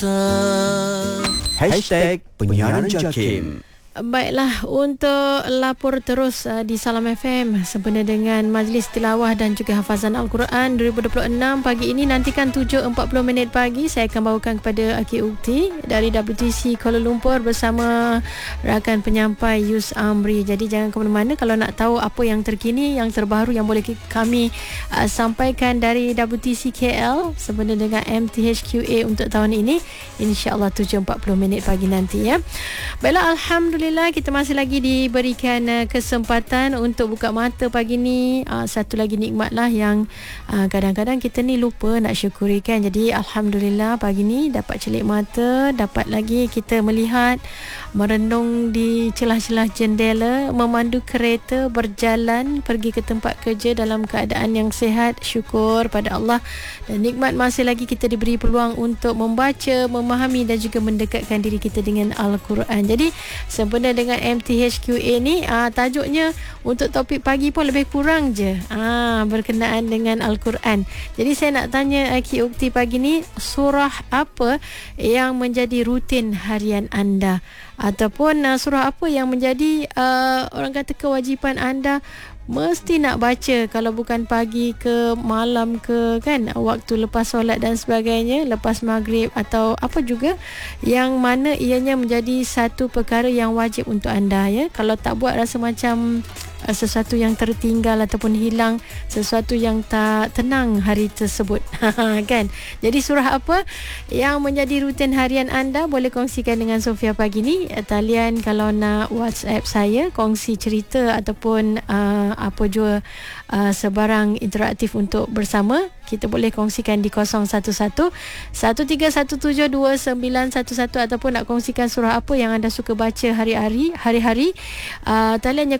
Hashtag Penyiaran JAKIM. Baiklah, untuk lapor terus di Salam FM sempena dengan Majlis Tilawah dan juga Hafazan Al-Quran 2026 pagi ini, nantikan 7.40 pagi saya akan bawakan kepada Akhi Ukti dari WTC Kuala Lumpur bersama rakan penyampai Yus Amri. Jadi jangan ke mana-mana kalau nak tahu apa yang terkini, yang terbaru yang boleh kami sampaikan dari WTC KL sempena dengan MTHQA untuk tahun ini, insya-Allah 7.40 pagi nanti ya. Baiklah, alhamdulillah kita masih lagi diberikan kesempatan untuk buka mata pagi ni. Satu lagi nikmat lah yang kadang-kadang kita ni lupa nak syukuri kan. Jadi alhamdulillah pagi ni dapat celik mata, dapat lagi kita melihat, merenung di celah-celah jendela, memandu kereta, berjalan pergi ke tempat kerja dalam keadaan yang sihat. Syukur pada Allah. Dan nikmat masih lagi kita diberi peluang untuk membaca, memahami dan juga mendekatkan diri kita dengan Al-Quran. Jadi sempena dengan MTHQA ni, tajuknya untuk topik pagi pun lebih kurang je berkenaan dengan Al-Quran. Jadi saya nak tanya Akhi Ukti pagi ni, surah apa yang menjadi rutin harian anda, ataupun surah apa yang menjadi orang kata kewajipan anda mesti nak baca, kalau bukan pagi ke malam ke kan, waktu lepas solat dan sebagainya, lepas maghrib atau apa juga, yang mana ianya menjadi satu perkara yang wajib untuk anda ya. Kalau tak buat rasa macam sesuatu yang tertinggal ataupun hilang, sesuatu yang tak tenang hari tersebut kan. Jadi surah apa yang menjadi rutin harian anda, boleh kongsikan dengan Sofia pagi ni. Talian kalau nak WhatsApp saya, kongsi cerita ataupun apa jua sebarang interaktif untuk bersama, kita boleh kongsikan di 011-1317-2911 ataupun nak kongsikan surah apa yang anda suka baca hari-hari. Taliannya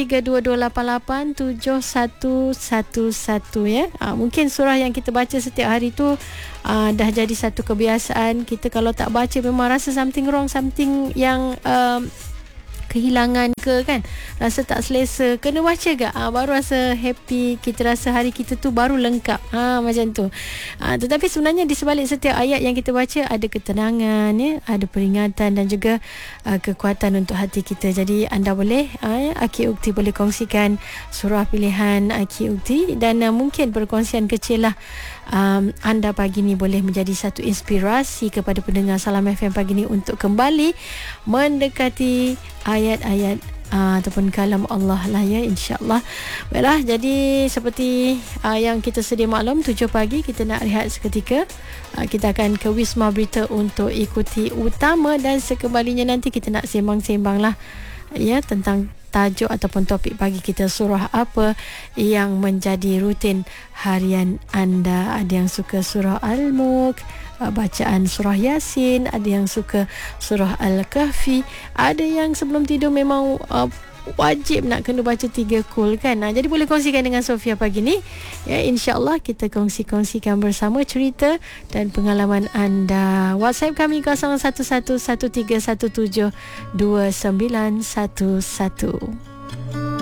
0322887111 ya. Mungkin surah yang kita baca setiap hari tu dah jadi satu kebiasaan kita. Kalau tak baca memang rasa something wrong, something yang kehilangan ke kan, rasa tak selesa, kena baca ke baru rasa happy, kita rasa hari kita tu baru lengkap macam tu. Tetapi sebenarnya di sebalik setiap ayat yang kita baca ada ketenangan ya, ada peringatan dan juga kekuatan untuk hati kita. Jadi anda boleh Akhi Ukti boleh kongsikan surah pilihan Akhi Ukti, dan mungkin perkongsian kecil lah anda pagi ni boleh menjadi satu inspirasi kepada pendengar Salam FM pagi ni untuk kembali mendekati ayat-ayat ataupun kalam Allah lah ya, insya-Allah. Baiklah, jadi seperti yang kita sedia maklum, 7 pagi kita nak rehat seketika. Kita akan ke Wisma Berita untuk ikuti utama, dan sekembalinya nanti kita nak sembang-sembang lah ya tentang tajuk ataupun topik pagi kita, surah apa yang menjadi rutin harian anda. Ada yang suka surah Al-Mulk, bacaan surah Yasin, ada yang suka surah Al-Kahfi, ada yang sebelum tidur memang wajib nak kena baca 3 kul kan. Jadi boleh kongsikan dengan Sofia pagi ni ya, insya-Allah kita kongsikan bersama cerita dan pengalaman anda. WhatsApp kami 011131729111.